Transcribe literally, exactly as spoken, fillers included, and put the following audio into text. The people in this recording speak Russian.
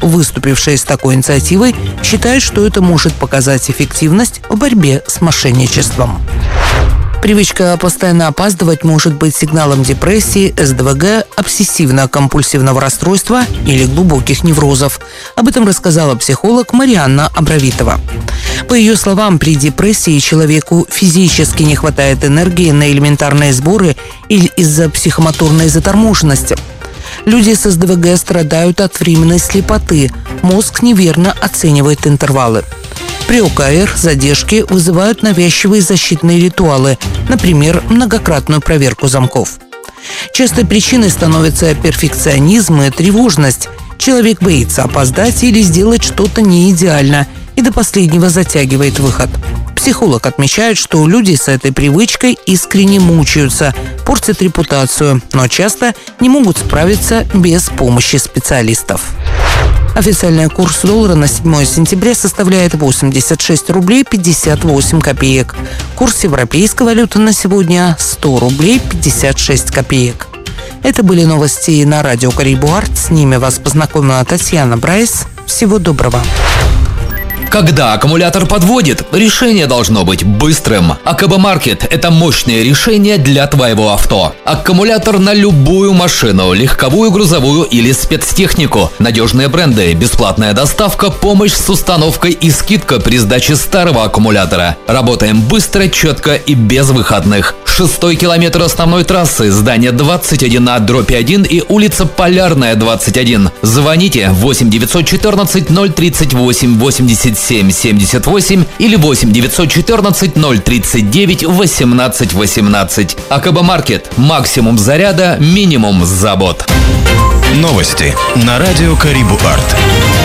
выступившие с такой инициативой, считают, что это может показать эффективность в борьбе с мошенничеством. Привычка постоянно опаздывать может быть сигналом депрессии, эс дэ вэ гэ, обсессивно-компульсивного расстройства или глубоких неврозов. Об этом рассказала психолог Марианна Абравитова. По ее словам, при депрессии человеку физически не хватает энергии на элементарные сборы или из-за психомоторной заторможенности. Люди с эс дэ вэ гэ страдают от временной слепоты. Мозг неверно оценивает интервалы. При о ка эр задержки вызывают навязчивые защитные ритуалы, например, многократную проверку замков. Частой причиной становятся перфекционизм и тревожность. Человек боится опоздать или сделать что-то не идеально и до последнего затягивает выход. Психолог отмечает, что люди с этой привычкой искренне мучаются, портят репутацию, но часто не могут справиться без помощи специалистов. Официальный курс доллара на седьмое сентября составляет восемьдесят шесть рублей пятьдесят восемь копеек. Курс европейской валюты на сегодня – сто рублей пятьдесят шесть копеек. Это были новости на радио Карибу Арт. С ними вас познакомила Татьяна Брайс. Всего доброго. Когда аккумулятор подводит, решение должно быть быстрым. а ка бэ Маркет – это мощное решение для твоего авто. Аккумулятор на любую машину, легковую, грузовую или спецтехнику. Надежные бренды, бесплатная доставка, помощь с установкой и скидка при сдаче старого аккумулятора. Работаем быстро, четко и без выходных. Шестой километр основной трассы, здание двадцать один а дробь один и улица Полярная, двадцать один. Звоните восемь девятьсот четырнадцать ноль тридцать восемь восемьдесят семь семьдесят восемь или восемь девятьсот четырнадцать ноль тридцать девять восемнадцать восемнадцать. а ка бэ Маркет. Максимум заряда, минимум забот. Новости на радио Карибу Арт.